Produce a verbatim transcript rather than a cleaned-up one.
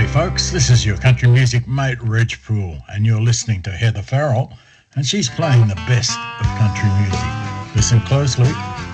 G'day folks, this is your country music mate Reg Poole, and you're listening to Heather Farrell, and she's playing the best of country music. Listen closely